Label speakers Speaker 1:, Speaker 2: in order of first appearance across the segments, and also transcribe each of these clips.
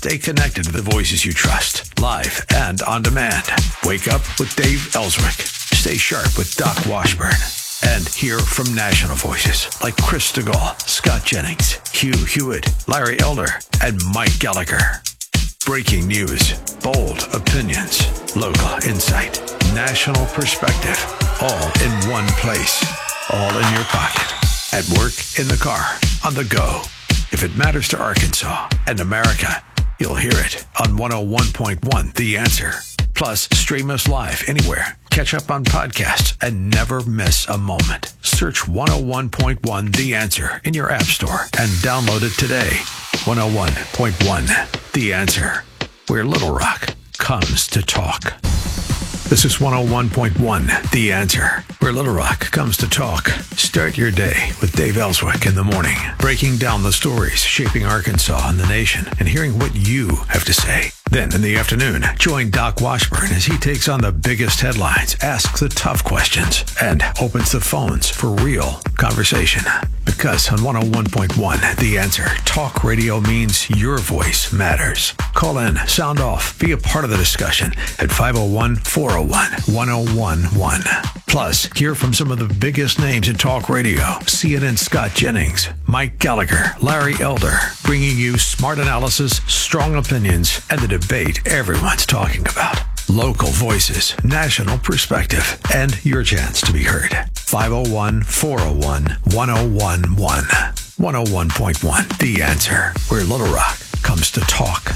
Speaker 1: Stay connected to the voices you trust, live and on demand. Wake up with Dave Ellswick. Stay sharp with Doc Washburn. And hear from national voices like Chris DeGaulle, Scott Jennings, Hugh Hewitt, Larry Elder, and Mike Gallagher. Breaking news, bold opinions, local insight, national perspective, all in one place, all in your pocket, at work, in the car, on the go. If it matters to Arkansas and America, you'll hear it on 101.1 The Answer. Plus, stream us live anywhere. Catch up on podcasts and never miss a moment. Search 101.1 The Answer in your app store and download it today. 101.1 The Answer, where Little Rock comes to talk. This is 101.1 The Answer, where Little Rock comes to talk. Start your day with Dave Ellswick in the morning, breaking down the stories shaping Arkansas and the nation and hearing what you have to say. Then in the afternoon, join Doc Washburn as he takes on the biggest headlines, asks the tough questions, and opens the phones for real conversation. Because on 101.1 The Answer, talk radio means your voice matters. Call in, sound off, be a part of the discussion at 501-401-1011. Plus, hear from some of the biggest names in talk radio. CNN Scott Jennings, Mike Gallagher, Larry Elder, bringing you smart analysis, strong opinions, and the debate everyone's talking about. Local voices, national perspective, and your chance to be heard. 501-401-1011. 101.1 The Answer, where Little Rock comes to talk.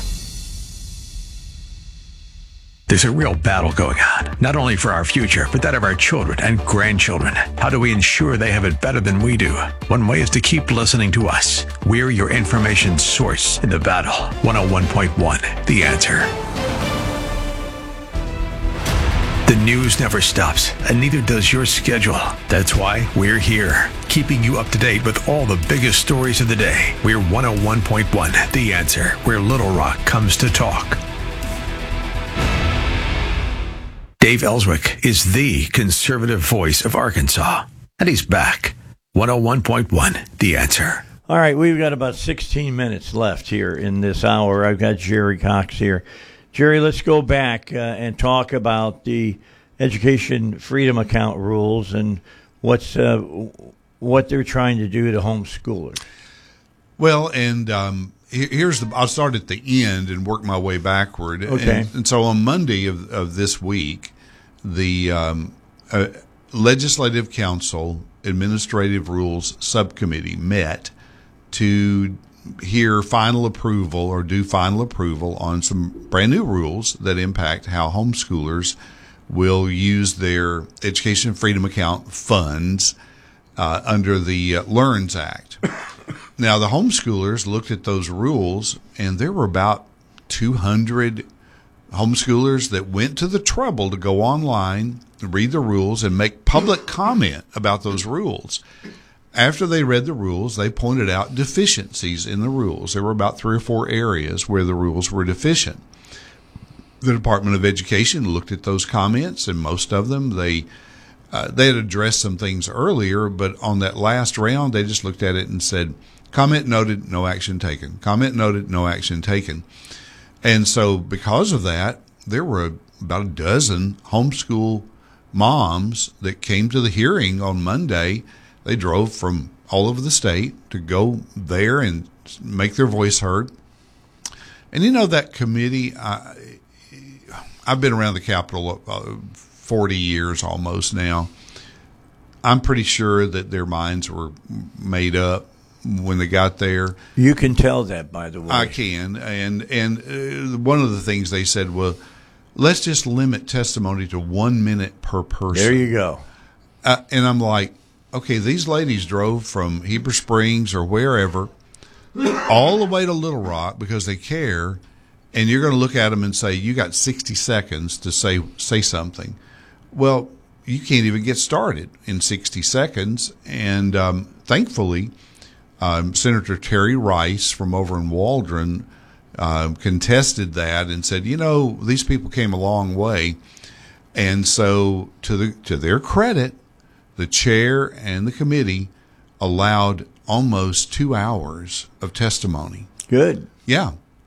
Speaker 1: There's a real battle going on, not only for our future, but that of our children and grandchildren. How do we ensure they have it better than we do? One way is to keep listening to us. We're your information source in the battle. 101.1 The Answer. The news never stops, and neither does your schedule. That's why we're here, keeping you up to date with all the biggest stories of the day. We're 101.1 The Answer, where Little Rock comes to talk. Dave Ellswick is the conservative voice of Arkansas, and he's back. 101.1 The Answer.
Speaker 2: All right, we've got about 16 minutes left here in this hour. I've got Jerry Cox here. Jerry, let's go back and talk about the Education Freedom Account rules and what they're trying to do to homeschoolers.
Speaker 3: Well, and I'll start at the end and work my way backward.
Speaker 2: Okay.
Speaker 3: And so on Monday of this week, the Legislative Council Administrative Rules Subcommittee met to hear final approval or do final approval on some brand new rules that impact how homeschoolers will use their Education Freedom Account funds under the LEARNS Act. Now, the homeschoolers looked at those rules, and there were about 200 homeschoolers that went to the trouble to go online, read the rules, and make public comment about those rules. After they read the rules, they pointed out deficiencies in the rules. There were about 3 or 4 areas where the rules were deficient. The Department of Education looked at those comments, and most of them, they had addressed some things earlier, but on that last round, they just looked at it and said, comment noted, no action taken. Comment noted, no action taken. And so because of that, there were about a dozen homeschool moms that came to the hearing on Monday. They drove from all over the state to go there and make their voice heard. And you know, that committee, I've been around the Capitol 40 years almost now. I'm pretty sure that their minds were made up when they got there.
Speaker 2: You can tell that, by the way.
Speaker 3: I can. And one of the things they said, well, let's just limit testimony to 1 minute per person.
Speaker 2: There you go.
Speaker 3: And I'm like, okay, these ladies drove from Heber Springs or wherever all the way to Little Rock because they care, and you're going to look at them and say, you got 60 seconds to say something. Well, you can't even get started in 60 seconds. And thankfully, Senator Terry Rice from over in Waldron contested that and said, you know, these people came a long way. And so to their credit, the chair and the committee allowed almost 2 hours of testimony.
Speaker 2: Good.
Speaker 3: Yeah.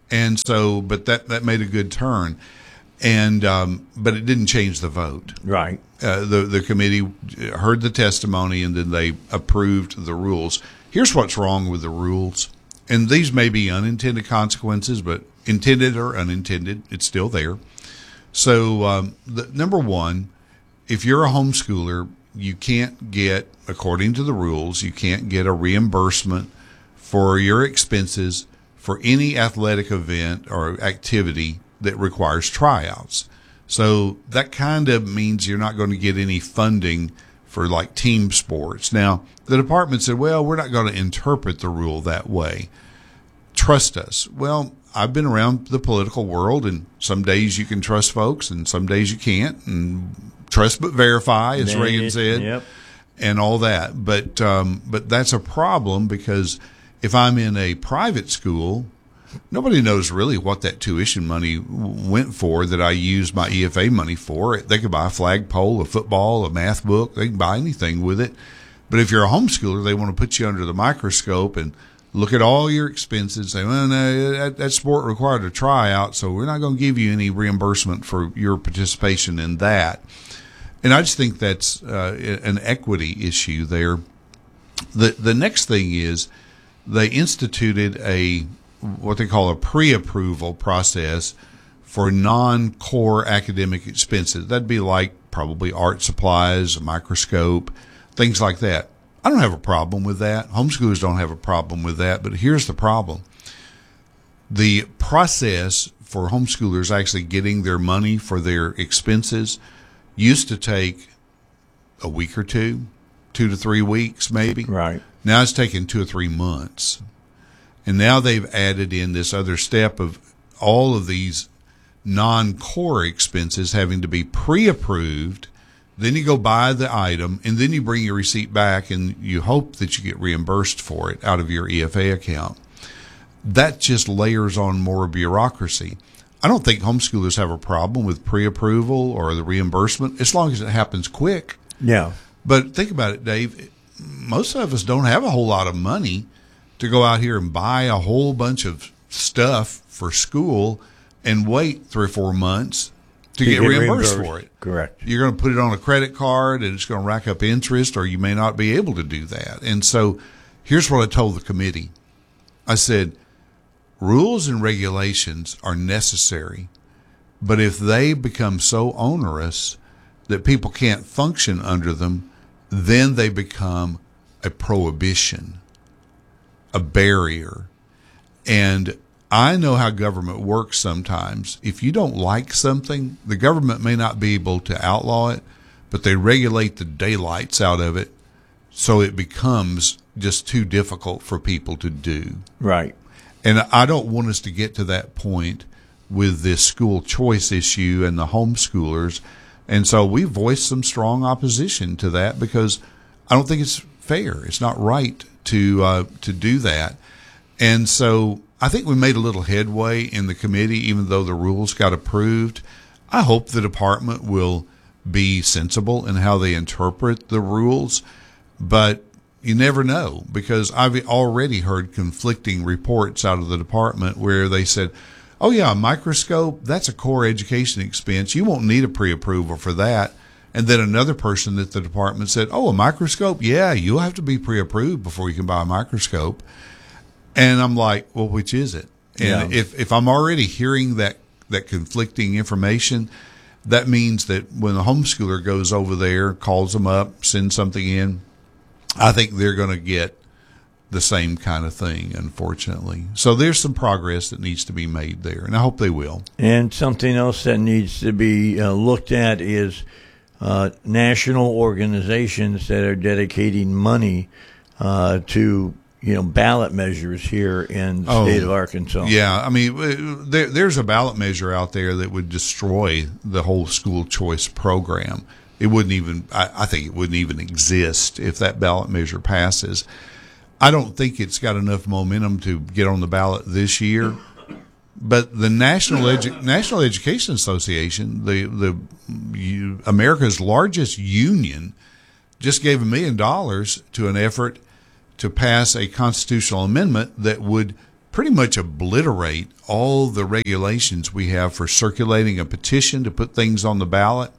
Speaker 3: And so, but that made a good turn, and but it didn't change the vote.
Speaker 2: Right.
Speaker 3: The committee heard the testimony and then they approved the rules. Here's what's wrong with the rules, and these may be unintended consequences, but intended or unintended, it's still there. So, number one, if you're a homeschooler, you can't get, according to the rules, you can't get a reimbursement for your expenses for any athletic event or activity that requires tryouts. So that kind of means you're not going to get any funding for like team sports. Now, the department said, well, we're not going to interpret the rule that way. Trust us. Well, I've been around the political world, and some days you can trust folks and some days you can't, and trust but verify, as Reagan said,
Speaker 2: yep.
Speaker 3: and all that. But that's a problem, because if I'm in a private school, nobody knows really what that tuition money went for that I used my EFA money for. They could buy a flagpole, a football, a math book. They can buy anything with it. But if you're a homeschooler, they want to put you under the microscope and look at all your expenses. Say, well, no, that sport required a tryout, so we're not going to give you any reimbursement for your participation in that. And I just think that's an equity issue there. The next thing is they instituted what they call a pre-approval process for non-core academic expenses. That'd be like probably art supplies, a microscope, things like that. I don't have a problem with that. Homeschoolers don't have a problem with that. But here's the problem. The process for homeschoolers actually getting their money for their expenses used to take a week or 2 to 3 weeks maybe.
Speaker 2: Right.
Speaker 3: Now it's taking 2 or 3 months. And now they've added in this other step of all of these non-core expenses having to be pre-approved. Then you go buy the item, and then you bring your receipt back, and you hope that you get reimbursed for it out of your EFA account. That just layers on more bureaucracy. I don't think homeschoolers have a problem with pre-approval or the reimbursement, as long as it happens quick.
Speaker 2: Yeah.
Speaker 3: But think about it, Dave. Most of us don't have a whole lot of money to go out here and buy a whole bunch of stuff for school and wait 3 or 4 months to get reimbursed for it.
Speaker 2: Correct.
Speaker 3: You're going to put it on a credit card and it's going to rack up interest, or you may not be able to do that. And so here's what I told the committee. I said, rules and regulations are necessary, but if they become so onerous that people can't function under them, then they become a prohibition, a barrier. And I know how government works sometimes. If you don't like something, the government may not be able to outlaw it, but they regulate the daylights out of it so it becomes just too difficult for people to do.
Speaker 2: Right.
Speaker 3: And I don't want us to get to that point with this school choice issue and the homeschoolers. And so we voiced some strong opposition to that, because I don't think it's fair. It's not right to do that. And so I think we made a little headway in the committee, even though the rules got approved. I hope the department will be sensible in how they interpret the rules, but you never know, because I've already heard conflicting reports out of the department where they said, oh yeah, a microscope, that's a core education expense. You won't need a pre-approval for that. And then another person at the department said, oh, a microscope? Yeah, you'll have to be pre-approved before you can buy a microscope. And I'm like, well, which is it? And if I'm already hearing that conflicting information, that means that when the homeschooler goes over there, calls them up, sends something in, I think they're going to get the same kind of thing, unfortunately. So there's some progress that needs to be made there, and I hope they will.
Speaker 2: And something else that needs to be looked at is national organizations that are dedicating money to ballot measures here in the state of Arkansas.
Speaker 3: Yeah, I mean, there's a ballot measure out there that would destroy the whole school choice program. It wouldn't even, I think it wouldn't even exist if that ballot measure passes. I don't think it's got enough momentum to get on the ballot this year. But the National Education Association, America's largest union, just gave $1 million to an effort to pass a constitutional amendment that would pretty much obliterate all the regulations we have for circulating a petition to put things on the ballot.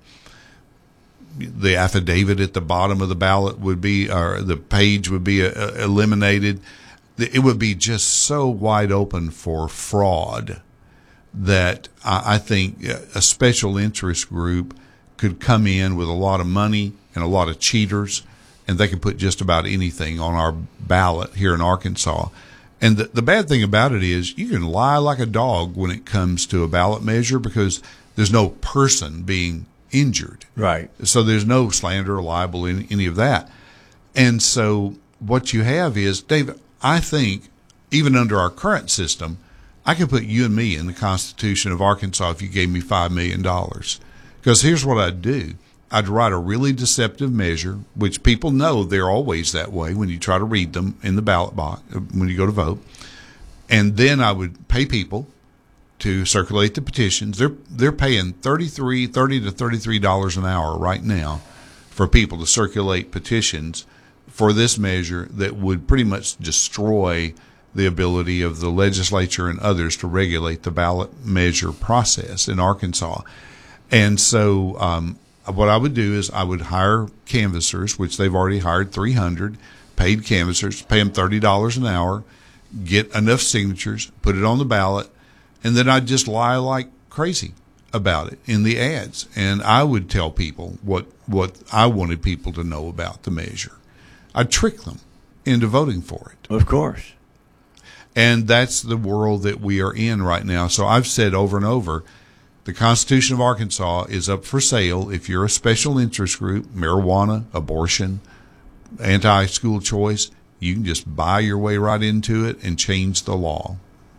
Speaker 3: The affidavit at the bottom of the ballot would be, or the page would be eliminated. It would be just so wide open for fraud that I think a special interest group could come in with a lot of money and a lot of cheaters, and they could put just about anything on our ballot here in Arkansas. And the bad thing about it is you can lie like a dog when it comes to a ballot measure because there's no person being injured.
Speaker 2: Right.
Speaker 3: So there's no slander or libel in any of that. And so what you have is, David, I think even under our current system, I could put you and me in the Constitution of Arkansas if you gave me $5 million. Because here's what I'd do. I'd write a really deceptive measure, which people know they're always that way when you try to read them in the ballot box when you go to vote. And then I would pay people to circulate the petitions. They're paying $30 to $33 an hour right now for people to circulate petitions for this measure that would pretty much destroy the ability of the legislature and others to regulate the ballot measure process in Arkansas. And so what I would do is I would hire canvassers, which they've already hired 300 paid canvassers, pay them $30 an hour, get enough signatures, put it on the ballot, and then I'd just lie like crazy about it in the ads. And I would tell people what I wanted people to know about the measure. I'd trick them into voting for it.
Speaker 2: Of course.
Speaker 3: And that's the world that we are in right now. So I've said over and over, the Constitution of Arkansas is up for sale if you're a special interest group, marijuana, abortion, anti-school choice. You can just buy your way right into it and change the law.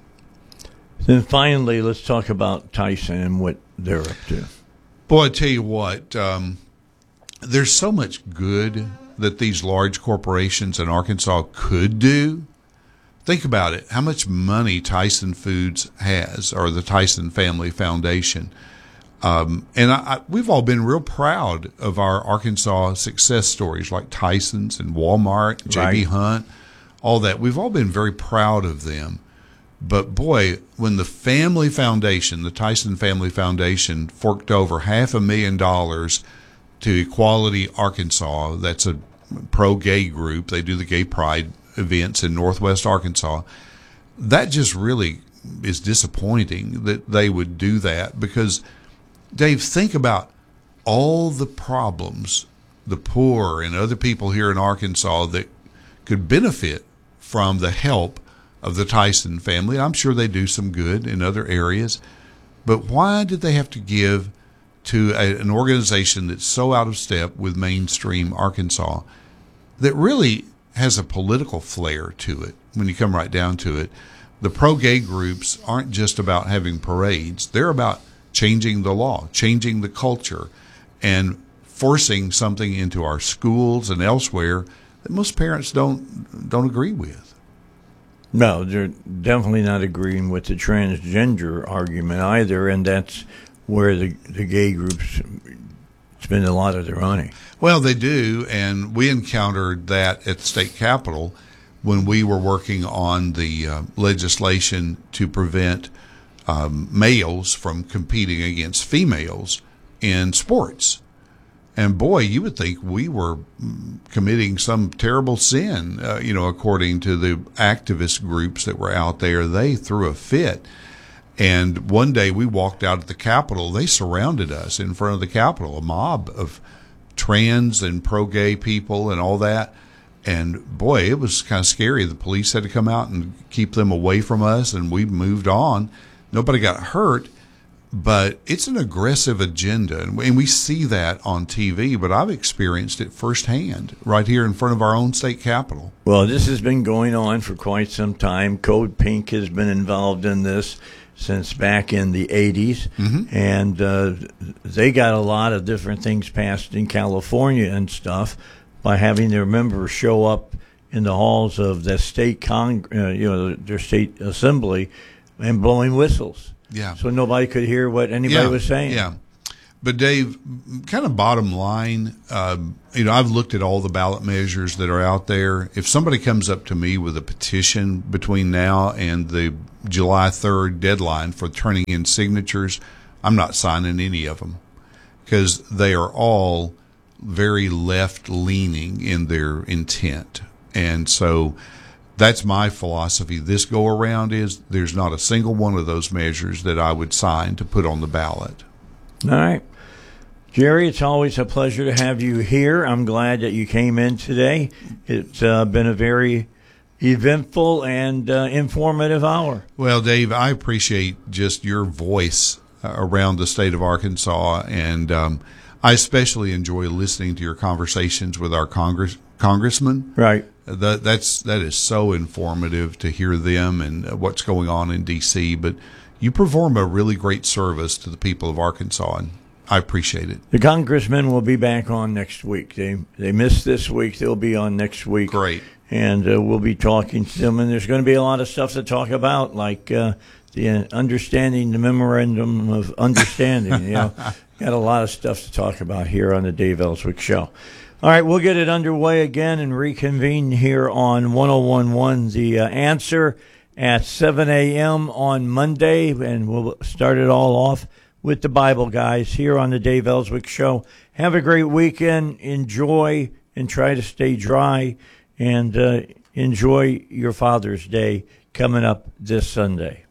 Speaker 2: Then finally, let's talk about Tyson and what they're up to.
Speaker 3: Boy, I tell you what, there's so much good that these large corporations in Arkansas could do. Think about it. How much money Tyson Foods has, or the Tyson Family Foundation. And we've all been real proud of our Arkansas success stories like Tyson's and Walmart, J.B. Hunt, all that. We've all been very proud of them. But boy, when the family foundation, the Tyson Family Foundation, forked over $500,000 to Equality Arkansas, that's a pro-gay group. They do the gay pride events in Northwest Arkansas. That just really is disappointing that they would do that because, Dave, think about all the problems the poor and other people here in Arkansas that could benefit from the help of the Tyson family. I'm sure they do some good in other areas, but why did they have to give to an organization that's so out of step with mainstream Arkansas that really has a political flair to it when you come right down to it? The pro-gay groups aren't just about having parades. They're about changing the law, changing the culture, and forcing something into our schools and elsewhere that most parents don't agree with.
Speaker 2: No, they're definitely not agreeing with the transgender argument either, and that's where the gay groups spend a lot of their money.
Speaker 3: Well, they do, and we encountered that at the state capitol when we were working on the legislation to prevent males from competing against females in sports. And boy, you would think we were committing some terrible sin, according to the activist groups that were out there. They threw a fit. And one day we walked out at the Capitol. They surrounded us in front of the Capitol, a mob of trans and pro-gay people and all that. And boy, it was kind of scary. The police had to come out and keep them away from us, and we moved on. Nobody got hurt. But it's an aggressive agenda, and we see that on TV, but I've experienced it firsthand right here in front of our own state capitol.
Speaker 2: Well, this has been going on for quite some time. Code Pink has been involved in this since back in the 80s, and they got a lot of different things passed in California and stuff by having their members show up in the halls of the state their state assembly and blowing whistles.
Speaker 3: Yeah.
Speaker 2: So nobody could hear what anybody was saying.
Speaker 3: Yeah. But Dave, kind of bottom line, I've looked at all the ballot measures that are out there. If somebody comes up to me with a petition between now and the July 3rd deadline for turning in signatures, I'm not signing any of them because they are all very left-leaning in their intent. And so that's my philosophy this go-around is there's not a single one of those measures that I would sign to put on the ballot.
Speaker 2: All right. Jerry, it's always a pleasure to have you here. I'm glad that you came in today. It's been a very eventful and informative hour.
Speaker 3: Well, Dave, I appreciate just your voice around the state of Arkansas, and I especially enjoy listening to your conversations with our congressmen.
Speaker 2: Right.
Speaker 3: That is so informative to hear them and what's going on in D.C., but you perform a really great service to the people of Arkansas, and I appreciate it.
Speaker 2: The congressmen will be back on next week. They missed this week. They'll be on next week.
Speaker 3: Great.
Speaker 2: And we'll be talking to them. And there's going to be a lot of stuff to talk about, like the understanding, the memorandum of understanding. Got a lot of stuff to talk about here on the Dave Ellswick Show. All right, we'll get it underway again and reconvene here on 101.1 The Answer at 7 a.m. on Monday, and we'll start it all off with the Bible guys here on the Dave Ellswick Show. Have a great weekend. Enjoy and try to stay dry, and enjoy your Father's Day coming up this Sunday.